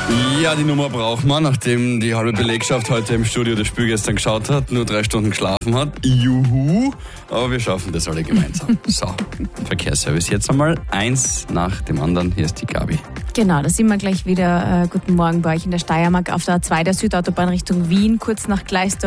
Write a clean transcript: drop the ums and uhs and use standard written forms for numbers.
Ja, die Nummer braucht man, nachdem die halbe Belegschaft heute im Studio das Spiel gestern geschaut hat, nur 3 Stunden geschlafen hat. Juhu! Aber wir schaffen das alle gemeinsam. So, Verkehrsservice jetzt einmal. Eins nach dem anderen. Hier ist die Gabi. Genau, da sind wir gleich wieder. Guten Morgen bei euch in der Steiermark auf der A2 der Südautobahn Richtung Wien, kurz nach Gleis